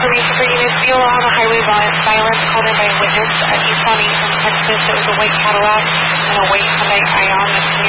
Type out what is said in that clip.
information for units. Be on a highway violence called in by a witness at East on 8 from Texas. It was a white Cadillac and a white Hyundai Ion.